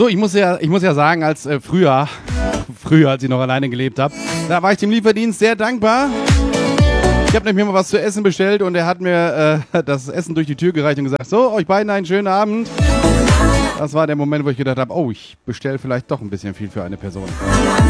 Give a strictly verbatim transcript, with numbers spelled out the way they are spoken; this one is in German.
So, ich muss ja, ich muss ja sagen, als äh, früher, früher, als ich noch alleine gelebt habe, da war ich dem Lieferdienst sehr dankbar. Ich habe nämlich mal was zu essen bestellt und er hat mir äh, das Essen durch die Tür gereicht und gesagt, so, euch beiden einen schönen Abend. Das war der Moment, wo ich gedacht habe, oh, ich bestelle vielleicht doch ein bisschen viel für eine Person.